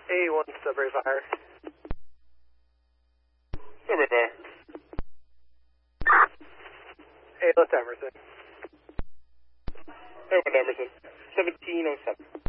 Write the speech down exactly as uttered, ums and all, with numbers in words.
A one Sudbury Fire. In the day. Hey, let's Emerson. Hey, Emerson. seventeen oh seven.